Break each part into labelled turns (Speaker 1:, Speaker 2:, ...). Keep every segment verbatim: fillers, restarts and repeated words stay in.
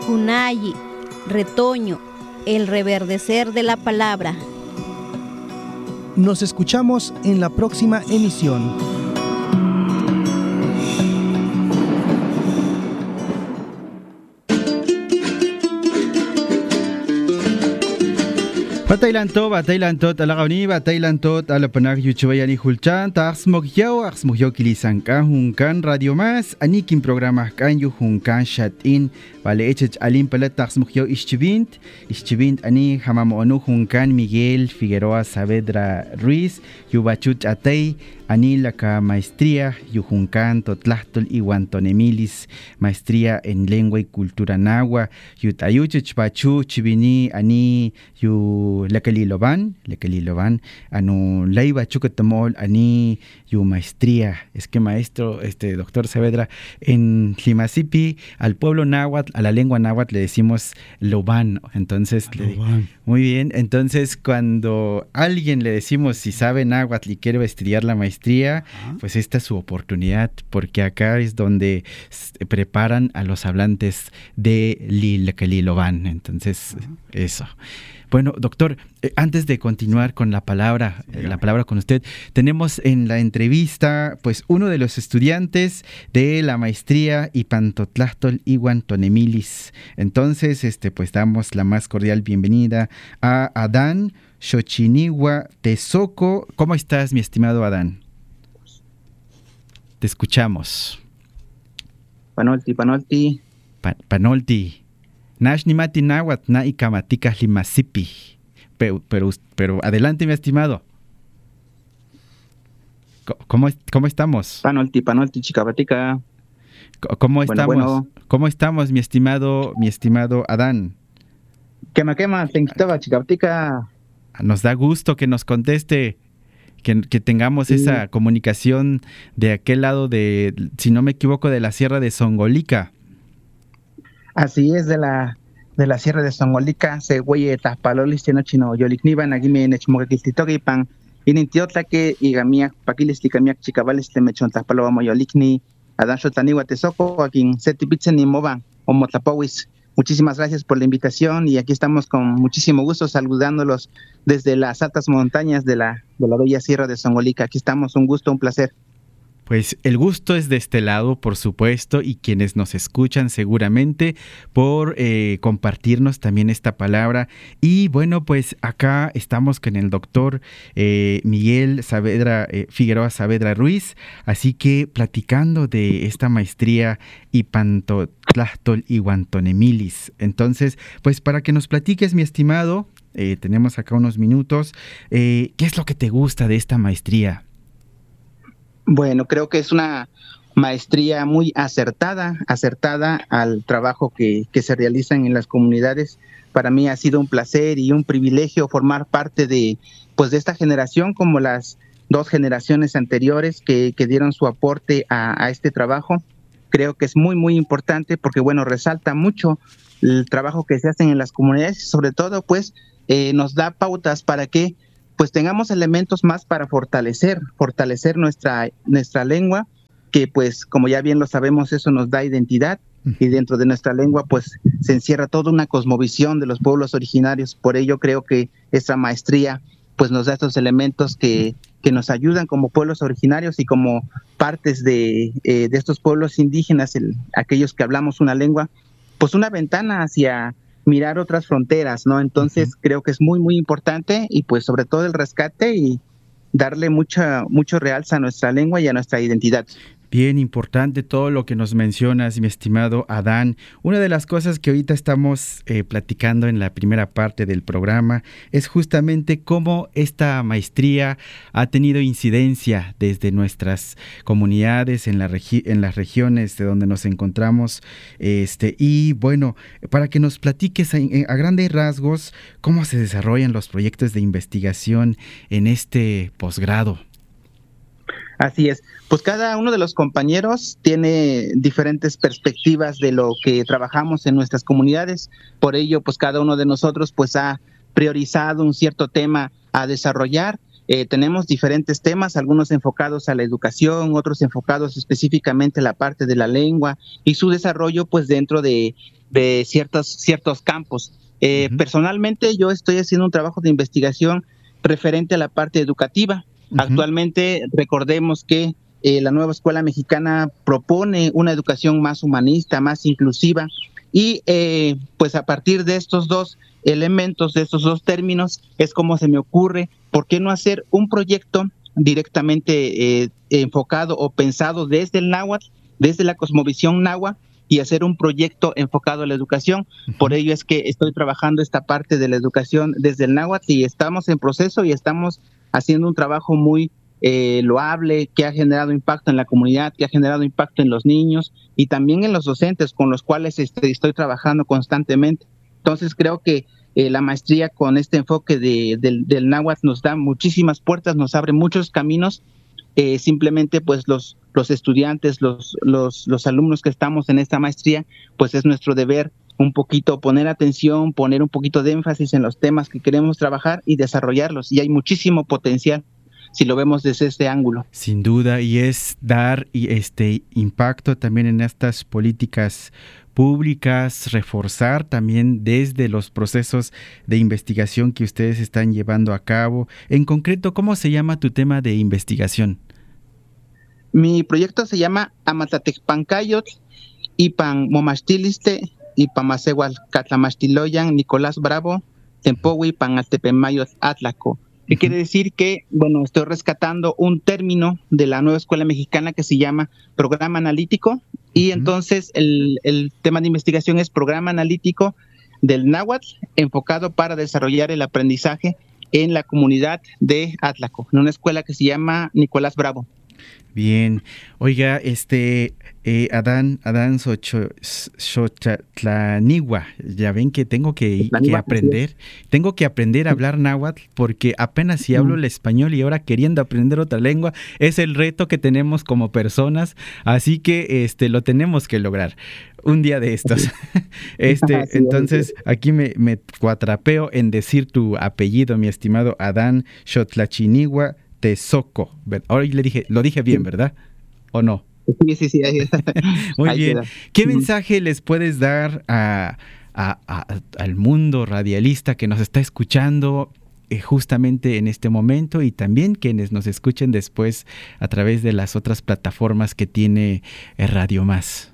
Speaker 1: Junayi, retoño, el reverdecer de la palabra.
Speaker 2: Nos escuchamos en la próxima emisión.
Speaker 3: Batailanto, batailanto, talakauni, batailanto, talapanak yuchubayani hulchan, taxmogyaw, axmogyaw kilisanka, hunkan radio más, anikin programa kan yu hunkan shatin, vale echech alim palat taxmogyaw ischibint, ischibint ani hamamoonu hunkan Miguel Figueroa Saavedra Ruiz, yubachut atay, ani laka maestría, yujunkan totlahtol iwan tonemilis, maestría en lengua y cultura nahua, yutayuchech bachu chibini ani yu Lekaliloban, Lekaliloban, anu Leiva Chucatamol, ani yu maestría. Es que maestro, este doctor Saavedra, en Tlimasipi, al pueblo náhuatl, a la lengua náhuatl le decimos Loban. Entonces, le, muy bien. Entonces, cuando a alguien le decimos si sabe náhuatl y quiere estudiar la maestría, uh-huh. pues esta es su oportunidad, porque acá es donde preparan a los hablantes de Lekaliloban. Entonces, uh-huh. eso. Bueno, doctor, eh, antes de continuar con la palabra, sí, eh, la palabra con usted, tenemos en la entrevista, pues, uno de los estudiantes de la maestría Ipantotlahtol Iwan Tonemilis. Entonces, este, pues, damos la más cordial bienvenida a Adán Xochiniwa Tezoco. ¿Cómo estás, mi estimado Adán? Te escuchamos.
Speaker 4: Panolti, Panolti.
Speaker 3: Pa- Panolti. Nash ni mati náhuatl na ikamatika limasipi. Pero, pero, pero adelante, mi estimado. ¿Cómo, cómo estamos?
Speaker 4: Panolti, Panolti, chicabatica.
Speaker 3: ¿Cómo estamos? Bueno, bueno. ¿Cómo estamos, mi estimado, mi estimado Adán?
Speaker 4: Quema, quema, tenquitaba, chicabatica.
Speaker 3: Nos da gusto que nos conteste, que, que tengamos sí. esa comunicación de aquel lado de, si no me equivoco, de la Sierra de Zongolica.
Speaker 4: Así es, de la de la Sierra de Zongolica, se hueye tapalolis chino chino yolikniban agime nechmoquiltitogipan inintiotlake igamia paquilis ticamiac chicabales temechon tapaloamo yolikni Adán Xotaniwa Tezoco, a quien setipitzen ni mova o motlapowis. Muchísimas gracias por la invitación y aquí estamos con muchísimo gusto saludándolos desde las altas montañas de la de la bella Sierra de Zongolica. Aquí estamos, un gusto, un placer.
Speaker 3: Pues el gusto es de este lado, por supuesto, y quienes nos escuchan seguramente por eh, compartirnos también esta palabra. Y bueno, pues acá estamos con el doctor eh, Miguel Saavedra, eh, Figueroa Saavedra Ruiz, así que platicando de esta maestría Ipantotlahtol Iwan Tonemilis. Entonces, pues para que nos platiques, mi estimado, eh, tenemos acá unos minutos, eh, ¿qué es lo que te gusta de esta maestría?
Speaker 4: Bueno, creo que es una maestría muy acertada, acertada al trabajo que, que se realiza en las comunidades. Para mí ha sido un placer y un privilegio formar parte de, pues, de esta generación, como las dos generaciones anteriores que, que dieron su aporte a, a este trabajo. Creo que es muy, muy importante porque, bueno, resalta mucho el trabajo que se hace en las comunidades y sobre todo, pues, eh, nos da pautas para que pues tengamos elementos más para fortalecer, fortalecer nuestra, nuestra lengua, que pues como ya bien lo sabemos, eso nos da identidad, y dentro de nuestra lengua pues se encierra toda una cosmovisión de los pueblos originarios. Por ello creo que esta maestría pues nos da estos elementos que, que nos ayudan como pueblos originarios y como partes de, eh, de estos pueblos indígenas, el, aquellos que hablamos una lengua, pues una ventana hacia mirar otras fronteras, ¿no? Entonces uh-huh. creo que es muy, muy importante y pues sobre todo el rescate y darle mucha, mucho realza a nuestra lengua y a nuestra identidad.
Speaker 3: Bien importante todo lo que nos mencionas, mi estimado Adán. Una de las cosas que ahorita estamos eh, platicando en la primera parte del programa es justamente cómo esta maestría ha tenido incidencia desde nuestras comunidades en, la regi- en las regiones de donde nos encontramos. Este, y bueno, para que nos platiques a, a grandes rasgos cómo se desarrollan los proyectos de investigación en este posgrado.
Speaker 4: Así es, pues cada uno de los compañeros tiene diferentes perspectivas de lo que trabajamos en nuestras comunidades, por ello pues cada uno de nosotros pues ha priorizado un cierto tema a desarrollar. Eh, tenemos diferentes temas, algunos enfocados a la educación, otros enfocados específicamente a la parte de la lengua y su desarrollo pues dentro de de ciertos, ciertos campos. Eh, uh-huh. Personalmente yo estoy haciendo un trabajo de investigación referente a la parte educativa. Uh-huh. Actualmente recordemos que eh, la nueva escuela mexicana propone una educación más humanista, más inclusiva, y eh, pues a partir de estos dos elementos, de estos dos términos, es como se me ocurre, ¿por qué no hacer un proyecto directamente eh, enfocado o pensado desde el náhuatl, desde la cosmovisión náhuatl, y hacer un proyecto enfocado a la educación? Uh-huh. Por ello es que estoy trabajando esta parte de la educación desde el náhuatl y estamos en proceso y estamos haciendo un trabajo muy eh, loable, que ha generado impacto en la comunidad, que ha generado impacto en los niños y también en los docentes con los cuales este, estoy trabajando constantemente. Entonces creo que eh, la maestría con este enfoque de, de, del náhuatl nos da muchísimas puertas, nos abre muchos caminos. Eh, simplemente pues los, los estudiantes, los, los, los alumnos que estamos en esta maestría, pues es nuestro deber un poquito poner atención, poner un poquito de énfasis en los temas que queremos trabajar y desarrollarlos, y hay muchísimo potencial si lo vemos desde este ángulo.
Speaker 3: Sin duda, y es dar este impacto también en estas políticas públicas, reforzar también desde los procesos de investigación que ustedes están llevando a cabo. En concreto, ¿cómo se llama tu tema de investigación?
Speaker 4: Mi proyecto se llama Amatatecpancayotl Ipan Momachtiliste Ipan Masehual Catlamastiloyan Nicolás Bravo Tempohui Pan Altepemayot Atlaco. ¿Qué quiere decir? Que, bueno, estoy rescatando un término de la nueva escuela mexicana que se llama programa analítico, y uh-huh. entonces el, el tema de investigación es programa analítico del náhuatl enfocado para desarrollar el aprendizaje en la comunidad de Atlaco, en una escuela que se llama Nicolás Bravo.
Speaker 3: Bien, oiga, este eh, Adán, Adán Xochtlaniwa, ya ven que tengo que, que aprender, tengo que aprender a hablar náhuatl, porque apenas si hablo el español y ahora queriendo aprender otra lengua, es el reto que tenemos como personas, así que este lo tenemos que lograr un día de estos. este, sí, entonces aquí me, me cuatrapeo en decir tu apellido, mi estimado Adán Xochtlaniwa Tezoco. Ahora le dije, lo dije bien, ¿verdad? ¿O no?
Speaker 4: Sí, sí, sí.
Speaker 3: Muy ahí bien. Queda. ¿Qué mensaje les puedes dar a, a, a, al mundo radialista que nos está escuchando eh, justamente en este momento, y también quienes nos escuchen después a través de las otras plataformas que tiene Radio Más?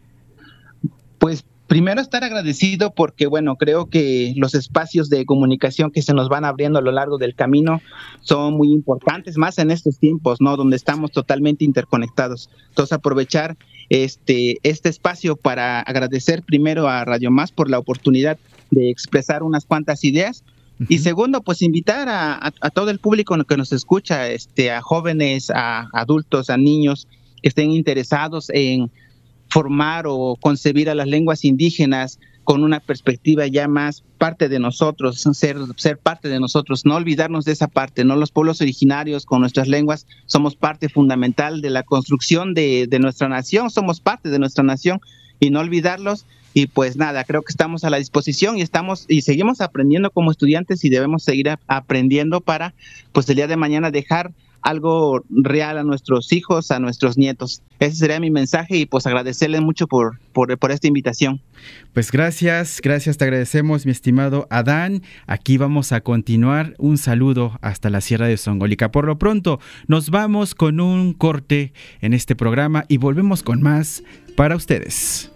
Speaker 4: Pues primero estar agradecido porque, bueno, creo que los espacios de comunicación que se nos van abriendo a lo largo del camino son muy importantes, más en estos tiempos, ¿no? Donde estamos totalmente interconectados. Entonces, aprovechar este, este espacio para agradecer primero a Radio Más por la oportunidad de expresar unas cuantas ideas. Uh-huh. Y segundo, pues invitar a, a, a todo el público que nos escucha, este, a jóvenes, a adultos, a niños que estén interesados en formar o concebir a las lenguas indígenas con una perspectiva ya más parte de nosotros, ser, ser parte de nosotros, no olvidarnos de esa parte, ¿no? Los pueblos originarios con nuestras lenguas somos parte fundamental de la construcción de, de nuestra nación, somos parte de nuestra nación, y no olvidarlos. Y pues nada, creo que estamos a la disposición y estamos y seguimos aprendiendo como estudiantes, y debemos seguir a, aprendiendo para, pues, el día de mañana dejar algo real a nuestros hijos, a nuestros nietos. Ese sería mi mensaje, y pues agradecerles mucho por, por, por esta invitación.
Speaker 3: Pues gracias, gracias, te agradecemos, mi estimado Adán. Aquí vamos a continuar. Un saludo hasta la Sierra de Zongolica. Por lo pronto, nos vamos con un corte en este programa y volvemos con más para ustedes.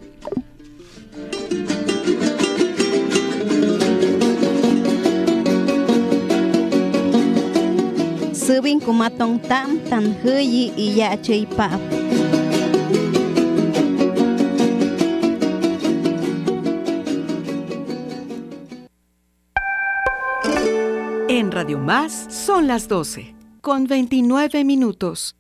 Speaker 1: Subin kumatong tam tan huyi y ya chay pap.
Speaker 5: En Radio Más son las doce, con veintinueve minutos.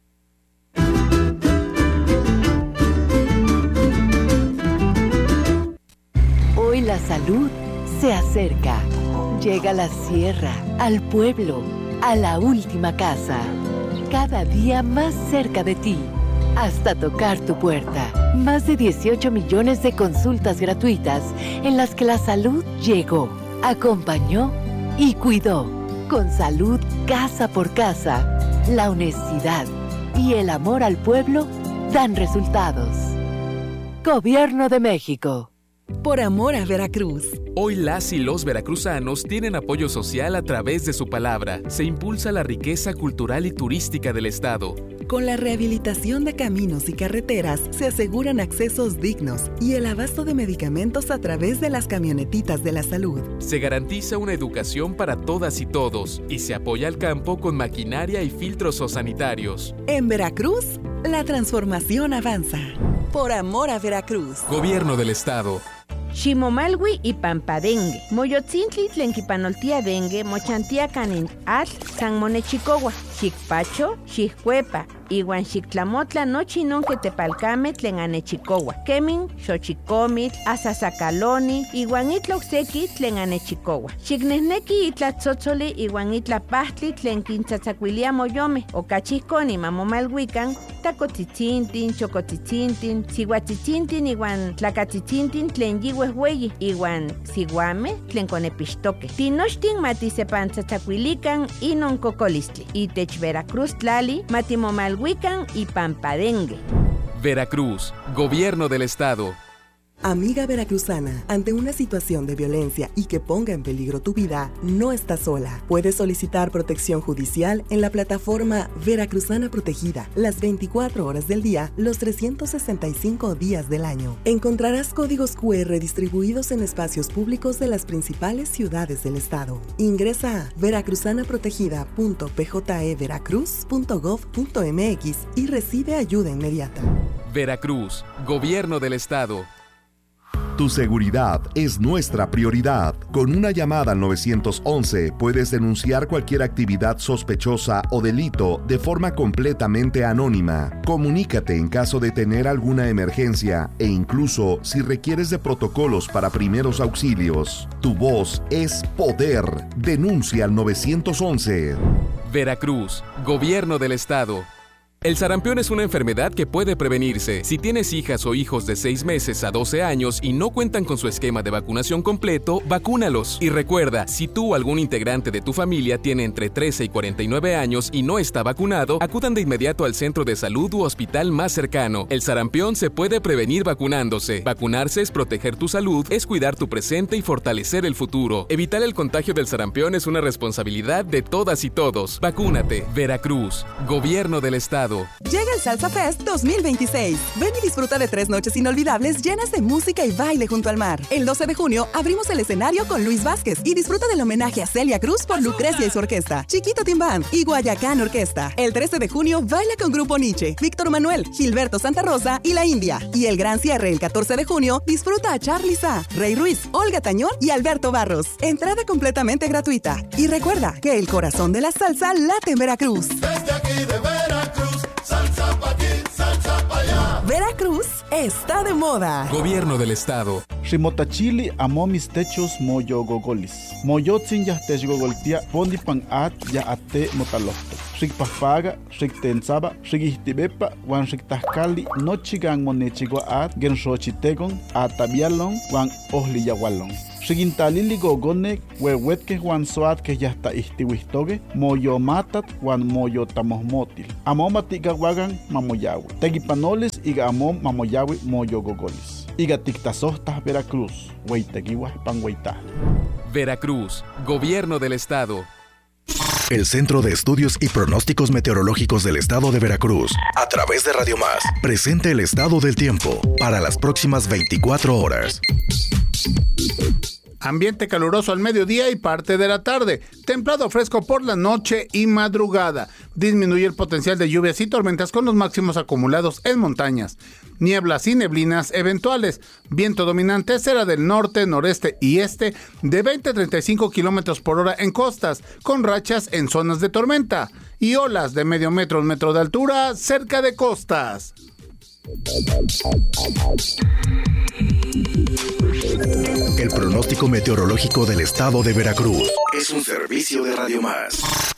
Speaker 6: Hoy la salud se acerca. Llega a la sierra, al pueblo, a la última casa, cada día más cerca de ti, hasta tocar tu puerta. Más de dieciocho millones de consultas gratuitas en las que la salud llegó, acompañó y cuidó. Con salud casa por casa, la honestidad y el amor al pueblo dan resultados. Gobierno de México.
Speaker 5: Por amor a Veracruz.
Speaker 7: Hoy las y los veracruzanos tienen apoyo social a través de su palabra. Se impulsa la riqueza cultural y turística del estado.
Speaker 5: Con la rehabilitación de caminos y carreteras se aseguran accesos dignos y el abasto de medicamentos a través de las camionetitas de la salud.
Speaker 7: Se garantiza una educación para todas y todos y se apoya al campo con maquinaria y filtros sanitarios.
Speaker 5: En Veracruz, la transformación avanza. Por amor a Veracruz.
Speaker 7: Gobierno del estado.
Speaker 8: Ximomalwi y Pampadengue. Moyotzintli tlenquipanoltia dengue, mochantia canin atl, san monechicowa, xicpacho, xiccuepa, iwan xictlamotla nochi non que tepalcame tlen anechicowa. Kemin, xochicomitl, asasacaloni, iwan itla ocseki tlen anechicowa. Xicnehneki itla tzotzoli iwan itla pahtli tlen quintzatzacuilia moyome, okachihconi mamomalhuican, tacotzitzintin, chocotzitzintin, sihuatzitzintin iwan tlacatzitzintin tlen yiwe hueyi, iwan siguame tlen conepixtoque. Tinochtin matisepantzatzacuilican inon cocolistli. Itech Veracruz tlali matimomalhuican y Pampadengue.
Speaker 7: Veracruz, Gobierno del Estado.
Speaker 5: Amiga veracruzana, ante una situación de violencia y que ponga en peligro tu vida, no estás sola. Puedes solicitar protección judicial en la plataforma Veracruzana Protegida, las veinticuatro horas del día, los trescientos sesenta y cinco días del año. Encontrarás códigos cu erre distribuidos en espacios públicos de las principales ciudades del estado. Ingresa a veracruzanaprotegida punto p j e veracruz punto gov punto m x y recibe ayuda inmediata.
Speaker 7: Veracruz, Gobierno del Estado.
Speaker 9: Tu seguridad es nuestra prioridad. Con una llamada al nueve once puedes denunciar cualquier actividad sospechosa o delito de forma completamente anónima. Comunícate en caso de tener alguna emergencia e incluso si requieres de protocolos para primeros auxilios. Tu voz es poder. Denuncia al nueve once.
Speaker 7: Veracruz, Gobierno del Estado. El sarampión es una enfermedad que puede prevenirse. Si tienes hijas o hijos de seis meses a doce años y no cuentan con su esquema de vacunación completo, vacúnalos. Y recuerda, si tú o algún integrante de tu familia tiene entre trece y cuarenta y nueve años y no está vacunado, acudan de inmediato al centro de salud u hospital más cercano. El sarampión se puede prevenir vacunándose. Vacunarse es proteger tu salud, es cuidar tu presente y fortalecer el futuro. Evitar el contagio del sarampión es una responsabilidad de todas y todos. Vacúnate. Veracruz, Gobierno del Estado.
Speaker 5: Llega el Salsa Fest dos mil veintiséis. Ven y disfruta de tres noches inolvidables llenas de música y baile junto al mar. El doce de junio abrimos el escenario con Luis Vázquez y disfruta del homenaje a Celia Cruz por Lucrecia y su orquesta, Chiquito Team Band y Guayacán Orquesta. El trece de junio baila con Grupo Nietzsche, Víctor Manuel, Gilberto Santa Rosa y La India. Y el gran cierre el catorce de junio disfruta a Charly Sa, Rey Ruiz, Olga Tañón y Alberto Barros. Entrada completamente gratuita. Y recuerda que el corazón de la salsa late en Veracruz.
Speaker 10: Desde aquí de Veracruz, salsa pa' aquí, salsa pa' allá.
Speaker 5: Veracruz está de moda.
Speaker 7: Gobierno del Estado.
Speaker 11: Rimotachili amo mis techos moyo gogolis. Moyotzin ya tech gogoltia pondi pan at ya ate motalohto. Rik pafaga, rik tensaba, rik ihtibepa, wan rik tahkali, nochigan monechigua at, genshochitegon, atabialon, wan ohli yagualon. Xigintalili gogonek, huehuetke wan soat que ya está istiwistoge, moyo matat wan moyo tamosmotil. Amomatiga wagan mamoyawi. Tegipanoles iga amom mamoyawi moyo gogolis. Iga tictasostas Veracruz, hueiteguiwas panhueita.
Speaker 7: Veracruz, Gobierno del Estado.
Speaker 12: El Centro de Estudios y Pronósticos Meteorológicos del Estado de Veracruz, a través de Radio Más, presenta el estado del tiempo para las próximas veinticuatro horas.
Speaker 13: Ambiente caluroso al mediodía y parte de la tarde. Templado fresco por la noche y madrugada. Disminuye el potencial de lluvias y tormentas con los máximos acumulados en montañas. Nieblas y neblinas eventuales. Viento dominante será del norte, noreste y este de veinte a treinta y cinco kilómetros por hora en costas, con rachas en zonas de tormenta. Y olas de medio metro a un metro de altura cerca de costas.
Speaker 12: El pronóstico meteorológico del Estado de Veracruz es un servicio de Radio Más.